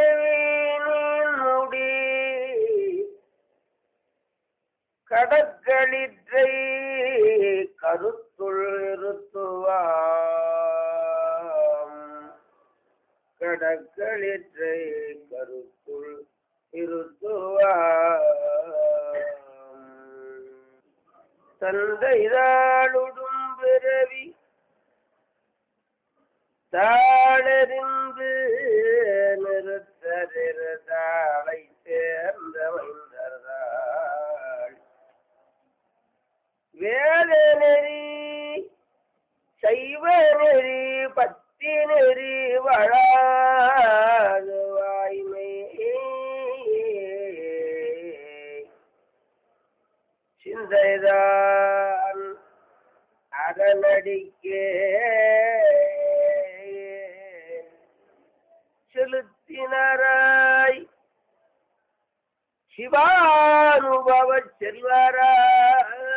முடி கடற்களிற்றை கருத்துள் இருத்துவாம். கடற்களிற்றை கருத்துள் இருத்துவாம். தந்தைதாளுடும் பிறவி தாளறிந்து நிறுத்தறிதாளை சேர்ந்த வைந்தாள். வேத நெறி சைவ நெறி பத்தி நெறி வளாது வாய்மை சிந்தைதான் அகனடிக்கே செலுத்தினராய் சிவானுபவ செல்வராய்